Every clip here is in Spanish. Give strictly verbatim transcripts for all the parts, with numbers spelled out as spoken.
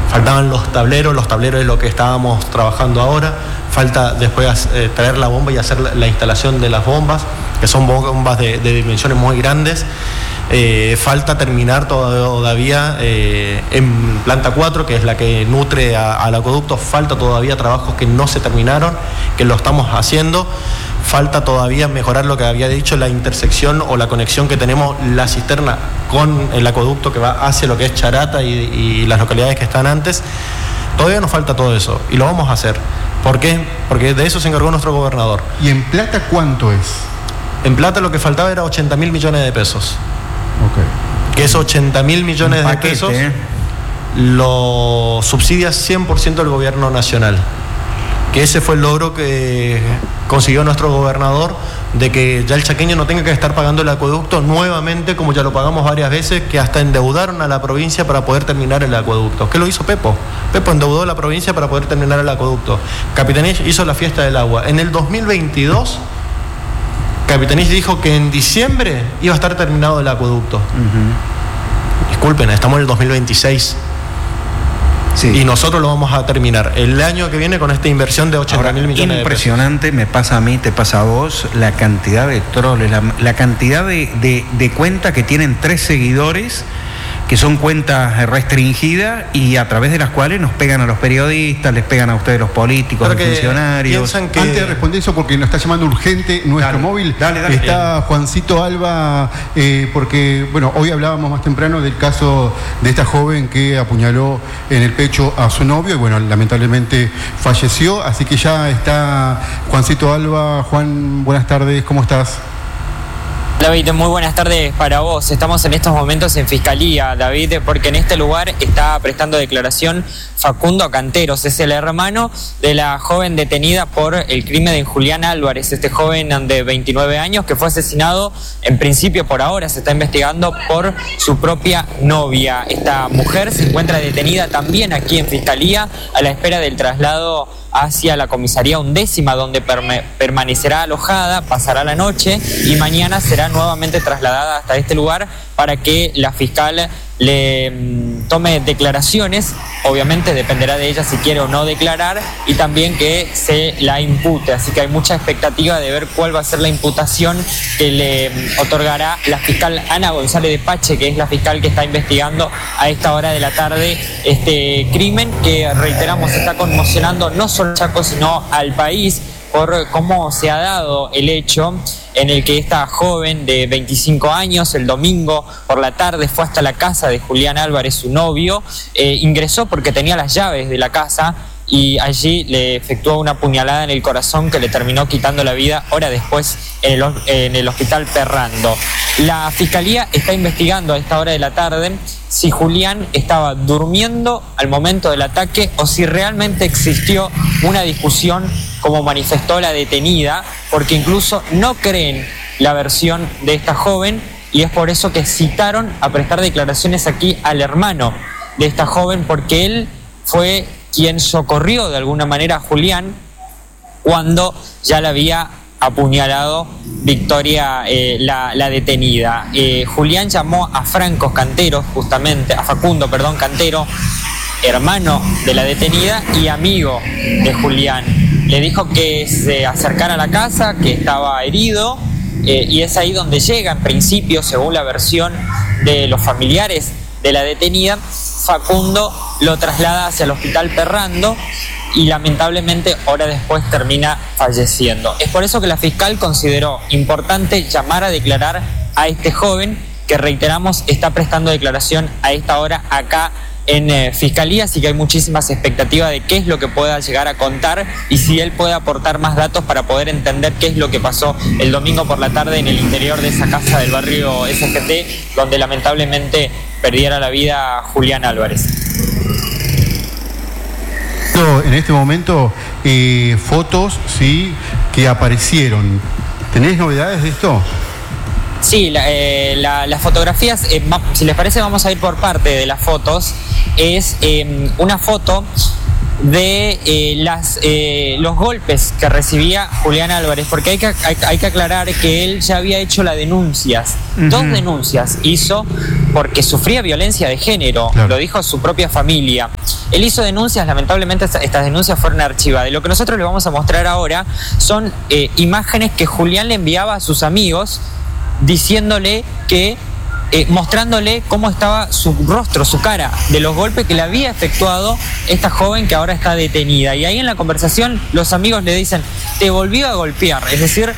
faltaban los tableros, los tableros es lo que estábamos trabajando ahora, falta después eh, traer la bomba y hacer la, la instalación de las bombas, que son bombas de, de dimensiones muy grandes. Eh, falta terminar todavía eh, en planta cuatro, que es la que nutre a, al acueducto, falta todavía trabajos que no se terminaron, que lo estamos haciendo. Falta todavía mejorar lo que había dicho, la intersección o la conexión que tenemos la cisterna con el acueducto que va hacia lo que es Charata y, y las localidades que están antes. Todavía nos falta todo eso y lo vamos a hacer. ¿Por qué? Porque de eso se encargó nuestro gobernador. ¿Y en plata cuánto es? En plata lo que faltaba era ochenta mil millones de pesos. Ok. Que esos ochenta mil millones Un paquete, de pesos ¿eh? lo subsidia cien por ciento el gobierno nacional. Que ese fue el logro que consiguió nuestro gobernador, de que ya el chaqueño no tenga que estar pagando el acueducto nuevamente, como ya lo pagamos varias veces, que hasta endeudaron a la provincia para poder terminar el acueducto. ¿Qué lo hizo Pepo? Pepo endeudó a la provincia para poder terminar el acueducto. Capitanich hizo la fiesta del agua. En el dos mil veintidós, Capitanich dijo que en diciembre iba a estar terminado el acueducto. Uh-huh. Disculpen, estamos en el dos mil veintiséis. Sí. Y nosotros lo vamos a terminar el año que viene con esta inversión de ochenta mil millones de pesos. Impresionante, me pasa a mí, te pasa a vos, la cantidad de troles, la, la cantidad de, de, de cuentas que tienen tres seguidores, que son cuentas restringidas y a través de las cuales nos pegan a los periodistas, les pegan a ustedes los políticos, los funcionarios. Que... Antes de responder eso, porque nos está llamando urgente nuestro dale, móvil, dale, dale, está dale. Juancito Alba, eh, porque, bueno, hoy hablábamos más temprano del caso de esta joven que apuñaló en el pecho a su novio y, bueno, lamentablemente falleció, así que ya está Juancito Alba. Juan, buenas tardes, ¿cómo estás? David, muy buenas tardes para vos. Estamos en estos momentos en Fiscalía, David, porque en este lugar está prestando declaración Facundo Canteros. Es el hermano de la joven detenida por el crimen de Julián Álvarez, este joven de veintinueve años que fue asesinado, en principio por ahora se está investigando, por su propia novia. Esta mujer se encuentra detenida también aquí en Fiscalía a la espera del traslado hacia la comisaría undécima, donde perme- permanecerá alojada, pasará la noche y mañana será nuevamente trasladada hasta este lugar para que la fiscal le mm, tome declaraciones. Obviamente dependerá de ella si quiere o no declarar, y también que se la impute, así que hay mucha expectativa de ver cuál va a ser la imputación que le mm, otorgará la fiscal Ana González de Pache, que es la fiscal que está investigando a esta hora de la tarde este crimen, que reiteramos está conmocionando no solo a Chaco sino al país por cómo se ha dado el hecho en el que esta joven de veinticinco años el domingo por la tarde fue hasta la casa de Julián Álvarez, su novio, eh, ingresó porque tenía las llaves de la casa y allí le efectuó una puñalada en el corazón que le terminó quitando la vida hora después en el, en el hospital Perrando. La fiscalía está investigando a esta hora de la tarde si Julián estaba durmiendo al momento del ataque o si realmente existió una discusión, como manifestó la detenida, porque incluso no creen la versión de esta joven y es por eso que citaron a prestar declaraciones aquí al hermano de esta joven, porque él fue quien socorrió de alguna manera a Julián cuando ya la había apuñalado Victoria, eh, la, la detenida. Eh, Julián llamó a Franco Cantero, justamente, a Facundo, perdón, Cantero, hermano de la detenida y amigo de Julián. Le dijo que se acercara a la casa, que estaba herido, eh, y es ahí donde llega, en principio, según la versión de los familiares de la detenida. Facundo lo traslada hacia el hospital Perrando y lamentablemente hora después termina falleciendo. Es por eso que la fiscal consideró importante llamar a declarar a este joven, que reiteramos está prestando declaración a esta hora acá en eh, Fiscalía, así que hay muchísimas expectativas de qué es lo que pueda llegar a contar y si él puede aportar más datos para poder entender qué es lo que pasó el domingo por la tarde en el interior de esa casa del barrio S G T, donde lamentablemente perdiera la vida Julián Álvarez. En este momento, eh, fotos, sí, que aparecieron. ¿Tenés novedades de esto? Sí, la, eh, la, las fotografías, eh, va, si les parece vamos a ir por parte de las fotos. Es eh, una foto de eh, las, eh, los golpes que recibía Julián Álvarez, porque hay que, hay, hay que aclarar que él ya había hecho las denuncias, uh-huh. dos denuncias hizo porque sufría violencia de género, claro. Lo dijo su propia familia. Él hizo denuncias, lamentablemente estas denuncias fueron archivadas. Y lo que nosotros le vamos a mostrar ahora son eh, imágenes que Julián le enviaba a sus amigos diciéndole que, eh, mostrándole cómo estaba su rostro, su cara, de los golpes que le había efectuado esta joven que ahora está detenida. Y ahí en la conversación los amigos le dicen, te volvió a golpear. Es decir,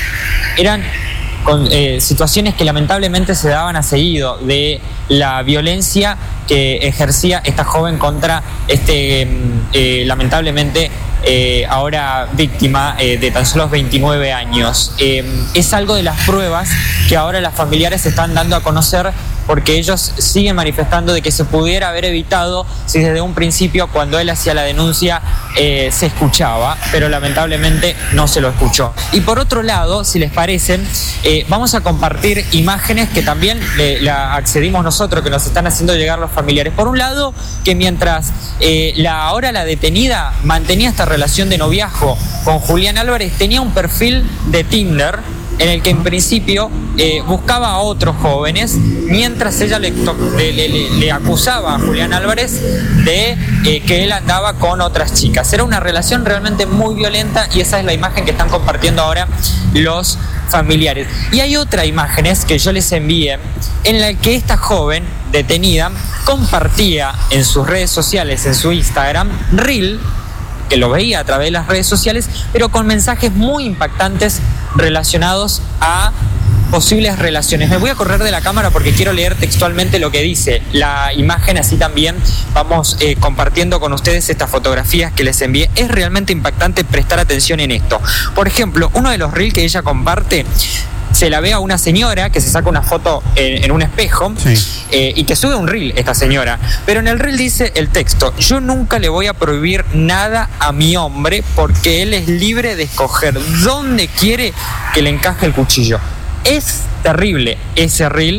eran con eh, situaciones que lamentablemente se daban a seguido de la violencia que ejercía esta joven contra este, eh, lamentablemente, eh, ahora víctima eh, de tan solo veintinueve años. Eh, es algo de las pruebas que ahora las familiares están dando a conocer, porque ellos siguen manifestando de que se pudiera haber evitado si desde un principio, cuando él hacía la denuncia, eh, se escuchaba, pero lamentablemente no se lo escuchó. Y por otro lado, si les parecen, eh, vamos a compartir imágenes que también le, la accedimos nosotros, que nos están haciendo llegar los familiares. Por un lado, que mientras eh, la ahora la detenida mantenía esta relación de noviazgo con Julián Álvarez, tenía un perfil de Tinder en el que en principio eh, buscaba a otros jóvenes, mientras ella le, le, le, le acusaba a Julián Álvarez de eh, que él andaba con otras chicas. Era una relación realmente muy violenta y esa es la imagen que están compartiendo ahora los familiares. Y hay otras imágenes que yo les envié en la que esta joven detenida compartía en sus redes sociales, en su Instagram, reel, que lo veía a través de las redes sociales, pero con mensajes muy impactantes relacionados a posibles relaciones. Me voy a correr de la cámara porque quiero leer textualmente lo que dice la imagen, así también vamos eh, compartiendo con ustedes estas fotografías que les envié. Es realmente impactante prestar atención en esto. Por ejemplo, uno de los reels que ella comparte, se la ve a una señora que se saca una foto en, en un espejo, sí. eh, y que sube un reel esta señora, pero en el reel dice el texto: yo nunca le voy a prohibir nada a mi hombre porque él es libre de escoger dónde quiere que le encaje el cuchillo. Es terrible ese reel,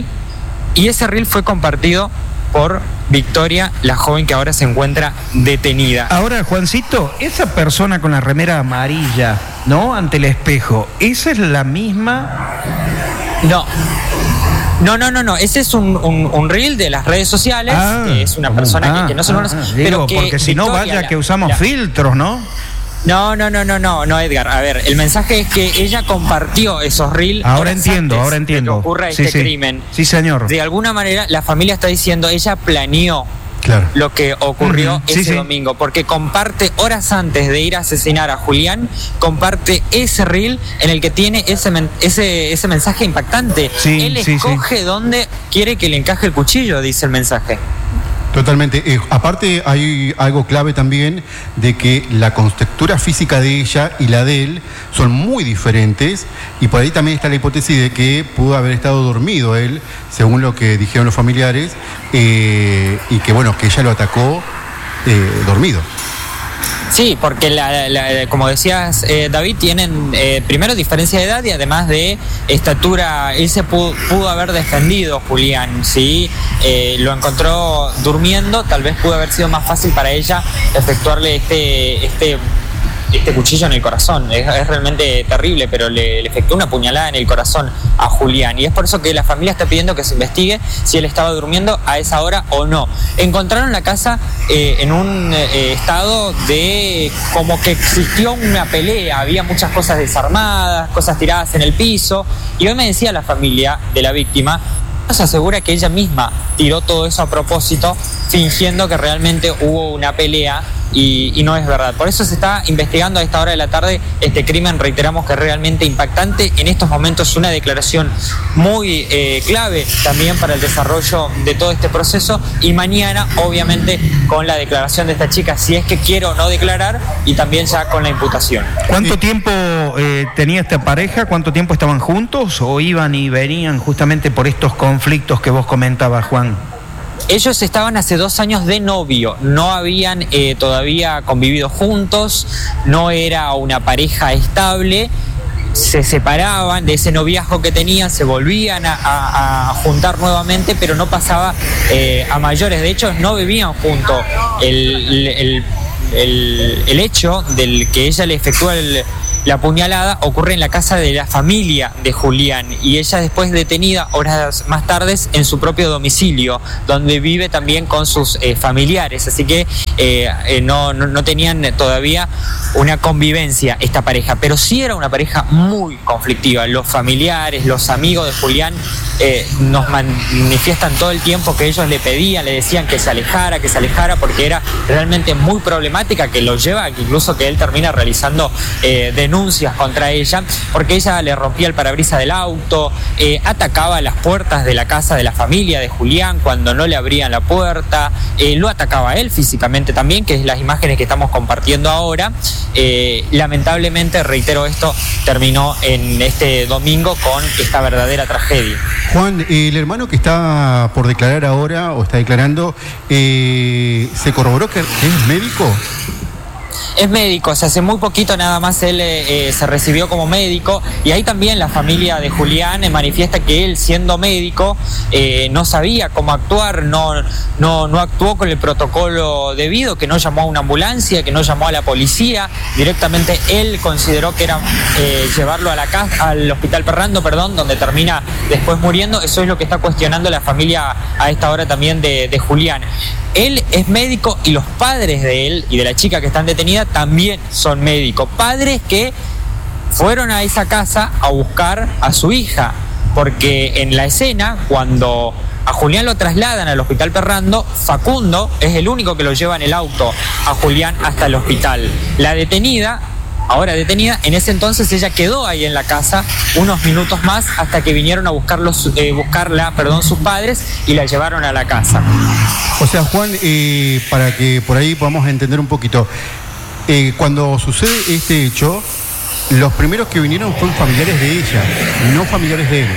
y ese reel fue compartido por Victoria, la joven que ahora se encuentra detenida. Ahora, Juancito, esa persona con la remera amarilla, ¿no? Ante el espejo, ¿esa es la misma? No. No, no, no, no. Ese es un, un, un reel de las redes sociales, ah, que es una persona ah, que, que no se conoce. Ah, pero que porque si Victoria, no, vaya la, que usamos la, filtros, ¿no? No, no, no, no, no, no, Edgar. A ver, el mensaje es que ella compartió esos reels. Ahora entiendo, ahora entiendo. Que ocurra sí, este sí. crimen. Sí, señor. De alguna manera, la familia está diciendo, ella planeó claro. lo que ocurrió uh-huh. ese sí, domingo, sí. porque comparte horas antes de ir a asesinar a Julián, comparte ese reel en el que tiene ese men- ese, ese mensaje impactante. Sí, Él sí, escoge sí. dónde quiere que le encaje el cuchillo, dice el mensaje. Totalmente. Eh, aparte hay algo clave también de que la constructura física de ella y la de él son muy diferentes, y por ahí también está la hipótesis de que pudo haber estado dormido él, según lo que dijeron los familiares, eh, y que bueno, que ella lo atacó eh, dormido. Sí, porque la, la, como decías, eh, David, tienen eh, primero diferencia de edad y además de estatura. Él se pudo, pudo haber defendido, Julián, ¿sí? Eh, lo encontró durmiendo, tal vez pudo haber sido más fácil para ella efectuarle este, este, este cuchillo en el corazón. Es, es realmente terrible, pero le, le efectuó una puñalada en el corazón a Julián. Y es por eso que la familia está pidiendo que se investigue si él estaba durmiendo a esa hora o no. Encontraron la casa eh, en un eh, estado de como que existió una pelea, había muchas cosas desarmadas, cosas tiradas en el piso, y hoy me decía la familia de la víctima, se asegura que ella misma tiró todo eso a propósito, fingiendo que realmente hubo una pelea, y, y no es verdad. Por eso se está investigando a esta hora de la tarde este crimen. Reiteramos que es realmente impactante. En estos momentos una declaración muy eh, clave también para el desarrollo de todo este proceso, y mañana obviamente con la declaración de esta chica, si es que quiere o no declarar, y también ya con la imputación. ¿Cuánto tiempo eh, tenía esta pareja? ¿Cuánto tiempo estaban juntos o iban y venían justamente por estos conflictos que vos comentabas, Juan? Ellos estaban hace dos años de novio, no habían eh, todavía convivido juntos, no era una pareja estable, se separaban de ese noviazgo que tenían, se volvían a, a, a juntar nuevamente, pero no pasaba eh, a mayores. De hecho, no vivían juntos. El, el, el, el hecho del que ella le efectúa el, la puñalada ocurre en la casa de la familia de Julián y ella después detenida horas más tarde en su propio domicilio, donde vive también con sus eh, familiares. Así que eh, eh, no, no, no tenían todavía una convivencia esta pareja, pero sí era una pareja muy conflictiva. Los familiares, los amigos de Julián eh, nos manifiestan todo el tiempo que ellos le pedían, le decían que se alejara, que se alejara, porque era realmente muy problemática, que lo lleva a que incluso que él termina realizando eh, denuncias contra ella, porque ella le rompía el parabrisas del auto, eh, atacaba las puertas de la casa de la familia de Julián cuando no le abrían la puerta, eh, lo atacaba a él físicamente también, que es las imágenes que estamos compartiendo ahora. Eh, lamentablemente, reitero esto, terminó en este domingo con esta verdadera tragedia. Juan, el hermano que está por declarar ahora, o está declarando, eh, ¿se corroboró que es médico? Es médico, o sea, hace muy poquito nada más él eh, se recibió como médico, y ahí también la familia de Julián eh, manifiesta que él, siendo médico, eh, no sabía cómo actuar, no, no, no actuó con el protocolo debido, que no llamó a una ambulancia, que no llamó a la policía, directamente él consideró que era eh, llevarlo a la casa, al hospital Perrando, perdón, donde termina después muriendo. Eso es lo que está cuestionando la familia a esta hora también de, de Julián. Él es médico y los padres de él y de la chica que están detenidas también son médicos. Padres que fueron a esa casa a buscar a su hija, porque en la escena, cuando a Julián lo trasladan al hospital Perrando, Facundo es el único que lo lleva en el auto a Julián hasta el hospital. La detenida, ahora detenida, en ese entonces ella quedó ahí en la casa unos minutos más hasta que vinieron a buscarlos, eh, buscarla, perdón, sus padres, y la llevaron a la casa. O sea, Juan, eh, para que por ahí podamos entender un poquito, eh, cuando sucede este hecho, los primeros que vinieron fueron familiares de ella, no familiares de él.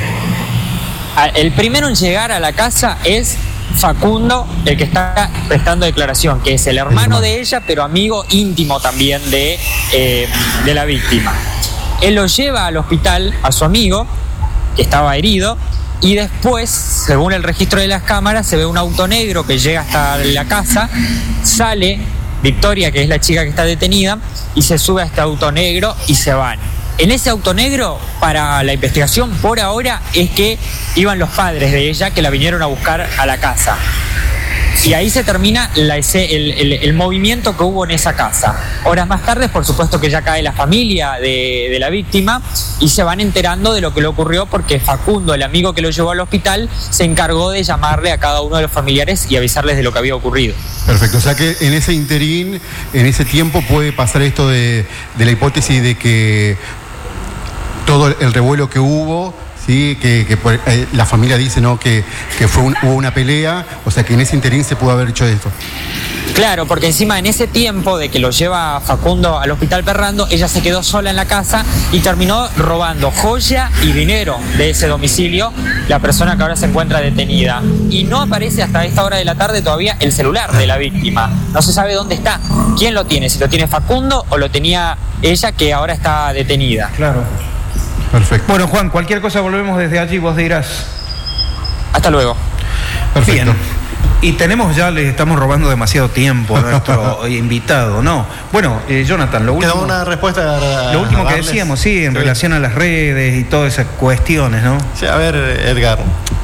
El primero en llegar a la casa es Facundo, el que está prestando declaración, que es el hermano de ella, pero amigo íntimo también de, eh, de la víctima. Él lo lleva al hospital a su amigo, que estaba herido, y después, según el registro de las cámaras, se ve un auto negro que llega hasta la casa, sale Victoria, que es la chica que está detenida, y se sube a este auto negro y se van. En ese auto negro, para la investigación por ahora, es que iban los padres de ella, que la vinieron a buscar a la casa. Y ahí se termina la, el, el, el movimiento que hubo en esa casa. Horas más tarde, por supuesto que ya cae la familia de, de la víctima y se van enterando de lo que le ocurrió, porque Facundo, el amigo que lo llevó al hospital, se encargó de llamarle a cada uno de los familiares y avisarles de lo que había ocurrido. Perfecto, o sea que en ese interín, en ese tiempo puede pasar esto de, de la hipótesis de que todo el revuelo que hubo, sí, que, que por, eh, la familia dice, ¿no?, que, que fue un, hubo una pelea, o sea que en ese interín se pudo haber hecho esto. Claro, porque encima en ese tiempo de que lo lleva Facundo al hospital Perrando, ella se quedó sola en la casa y terminó robando joya y dinero de ese domicilio, la persona que ahora se encuentra detenida. Y no aparece hasta esta hora de la tarde todavía el celular de la víctima. No se sabe dónde está, quién lo tiene, si lo tiene Facundo o lo tenía ella, que ahora está detenida. Claro. Perfecto. Bueno, Juan, cualquier cosa volvemos desde allí, vos dirás. Hasta luego. Perfecto. Bien. Y tenemos ya, le estamos robando demasiado tiempo a nuestro invitado, ¿no? Bueno, eh, Jonathan, lo último... Queda una respuesta a, Lo último a que darles. decíamos, sí, en Sí. relación a las redes y todas esas cuestiones, ¿no? Sí, a ver, Edgar,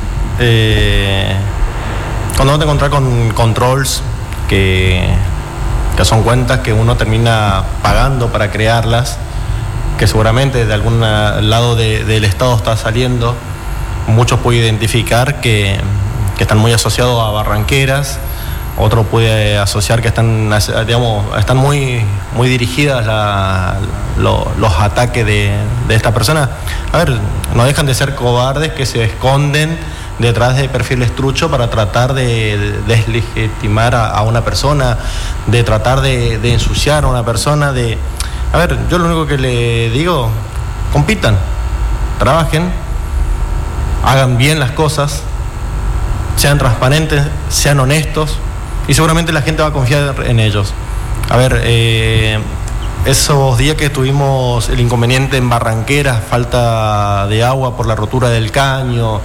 eh, cuando uno te encuentras con controls que, que son cuentas que uno termina pagando para crearlas, que seguramente de algún lado de, del Estado está saliendo, muchos pueden identificar que, que están muy asociados a barranqueras, otro puede asociar que están, digamos, están muy, muy dirigidas la, lo, los ataques de, de esta persona. A ver, no dejan de ser cobardes que se esconden detrás de perfiles truchos para tratar de, de deslegitimar a, a una persona, de tratar de, de ensuciar a una persona, de... A ver, yo lo único que le digo, compitan, trabajen, hagan bien las cosas, sean transparentes, sean honestos, y seguramente la gente va a confiar en ellos. A ver, eh, esos días que tuvimos el inconveniente en Barranqueras, falta de agua por la rotura del caño,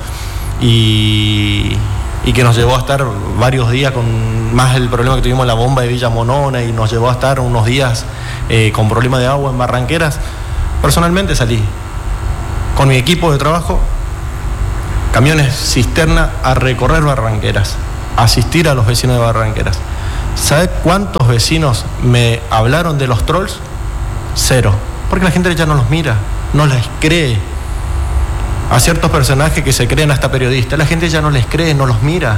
y, y que nos llevó a estar varios días con más el problema que tuvimos en la bomba de Villa Monona, y nos llevó a estar unos días eh, con problemas de agua en Barranqueras. Personalmente salí con mi equipo de trabajo, camiones cisterna, a recorrer Barranqueras, a asistir a los vecinos de Barranqueras. ¿Sabe cuántos vecinos me hablaron de los trolls? Cero. Porque la gente ya no los mira, no les cree. A ciertos personajes que se creen hasta periodistas, la gente ya no les cree, no los mira.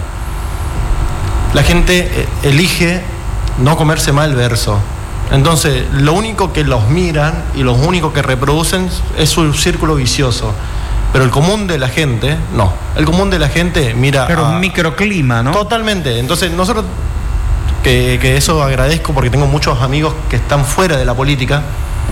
La gente elige no comerse mal verso. Entonces, lo único que los miran y lo único que reproducen es su círculo vicioso. Pero el común de la gente, no. El común de la gente mira... Pero un microclima, ¿no? Totalmente. Entonces, nosotros, que, que eso agradezco porque tengo muchos amigos que están fuera de la política,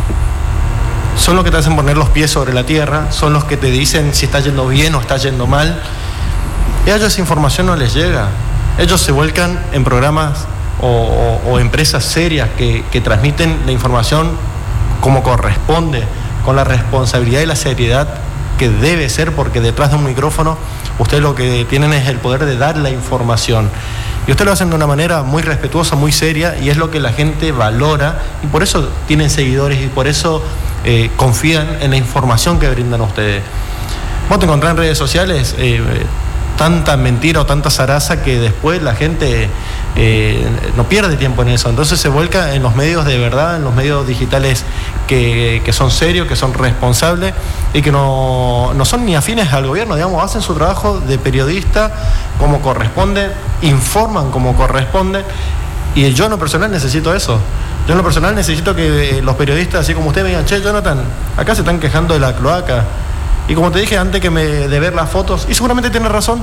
son los que te hacen poner los pies sobre la tierra, son los que te dicen si está yendo bien o está yendo mal. Y a ellos esa información no les llega. Ellos se vuelcan en programas o, o, o empresas serias que, que transmiten la información como corresponde, con la responsabilidad y la seriedad que debe ser, porque detrás de un micrófono ustedes lo que tienen es el poder de dar la información. Y ustedes lo hacen de una manera muy respetuosa, muy seria, y es lo que la gente valora, y por eso tienen seguidores y por eso eh, confían en la información que brindan ustedes. Vos te encontrás en redes sociales eh, tanta mentira o tanta zaraza que después la gente eh, no pierde tiempo en eso. Entonces se vuelca en los medios de verdad, en los medios digitales que, que son serios, que son responsables y que no, no son ni afines al gobierno, digamos, hacen su trabajo de periodista como corresponde, informan como corresponde, y yo en lo personal necesito eso. Yo en lo personal necesito que los periodistas, así como usted, me digan: che, Jonathan, acá se están quejando de la cloaca. Y como te dije antes que me, de ver las fotos, y seguramente tienes razón.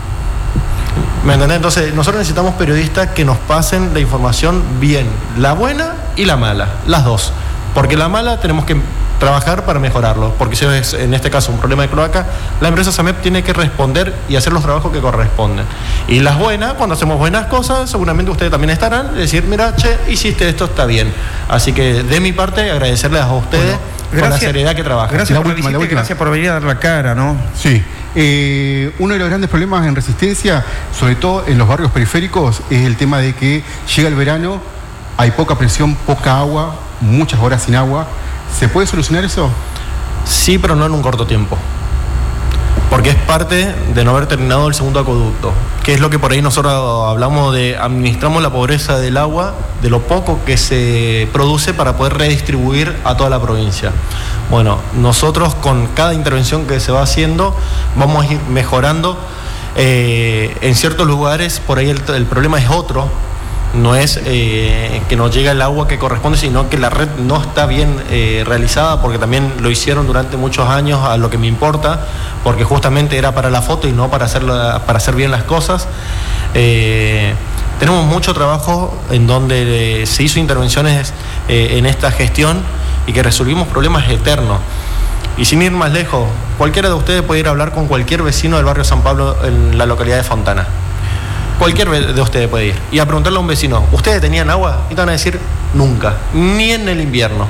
¿Me entendés? Entonces, nosotros necesitamos periodistas que nos pasen la información bien, la buena y la mala, las dos. Porque la mala tenemos que trabajar para mejorarlo, porque si es en este caso un problema de cloaca, la empresa SAMEP tiene que responder y hacer los trabajos que corresponden. Y las buenas, cuando hacemos buenas cosas, seguramente ustedes también estarán, decir: mira, che, hiciste esto, está bien. Así que de mi parte, agradecerles a ustedes. Bueno, gracias, con la seriedad que trabajan. Gracias la por última, la visita, la gracias por venir a dar la cara, ¿no? Sí. Eh, uno de los grandes problemas en Resistencia, sobre todo en los barrios periféricos, es el tema de que llega el verano, hay poca presión, poca agua, muchas horas sin agua. ¿Se puede solucionar eso? Sí, pero no en un corto tiempo. Porque es parte de no haber terminado el segundo acueducto, que es lo que por ahí nosotros hablamos de administramos la pobreza del agua, de lo poco que se produce para poder redistribuir a toda la provincia. Bueno, nosotros con cada intervención que se va haciendo vamos a ir mejorando. Eh, en ciertos lugares por ahí el, el problema es otro. No es eh, que no llega el agua que corresponde, sino que la red no está bien eh, realizada, porque también lo hicieron durante muchos años, a lo que me importa, porque justamente era para la foto y no para hacer, la, para hacer bien las cosas. Eh, tenemos mucho trabajo en donde eh, se hizo intervenciones eh, en esta gestión y que resolvimos problemas eternos. Y sin ir más lejos, cualquiera de ustedes puede ir a hablar con cualquier vecino del barrio San Pablo en la localidad de Fontana. Cualquier de ustedes puede ir y a preguntarle a un vecino: ¿ustedes tenían agua? Y te van a decir: nunca, ni en el invierno.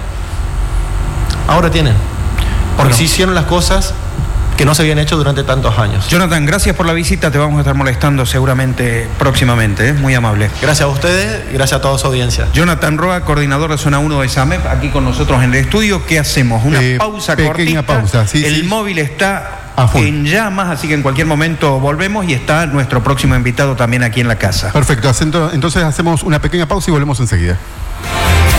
Ahora tienen, porque bueno, se hicieron las cosas que no se habían hecho durante tantos años. Jonathan, gracias por la visita, te vamos a estar molestando seguramente próximamente, ¿eh? Muy amable. Gracias a ustedes y gracias a toda su audiencia. Jonathan Roa, coordinador de Zona uno de SAMEP, aquí con nosotros en el estudio. ¿Qué hacemos? Una eh, pausa pequeña cortita. pausa, sí, el sí. móvil está full. en llamas, así que en cualquier momento volvemos y está nuestro próximo invitado también aquí en la casa. Perfecto, entonces hacemos una pequeña pausa y volvemos enseguida.